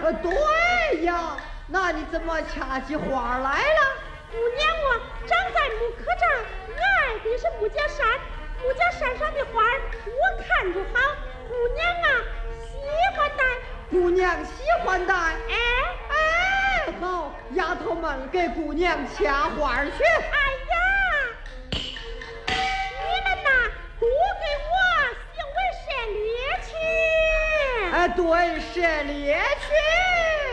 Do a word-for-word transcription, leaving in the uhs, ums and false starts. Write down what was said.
呃，对呀，那你怎么掐起花来了？ 姑娘，我长在木棵这儿，我爱的是木家山，木家山上的花儿我看着好。姑娘啊，喜欢戴。 姑娘喜欢戴。 哎哎，好，丫头们给姑娘掐花去。 哎呀，你们呐，都给我行为射猎去。 哎，对，射猎去。